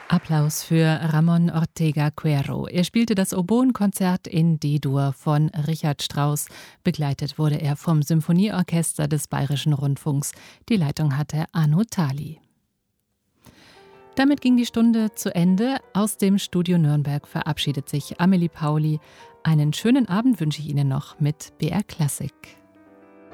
Applaus für Ramón Ortega Cuero. Er spielte das Oboenkonzert in D-Dur von Richard Strauss. Begleitet wurde er vom Symphonieorchester des Bayerischen Rundfunks. Die Leitung hatte Arno Thaly. Damit ging die Stunde zu Ende. Aus dem Studio Nürnberg verabschiedet sich Amelie Pauli. Einen schönen Abend wünsche ich Ihnen noch mit BR Klassik.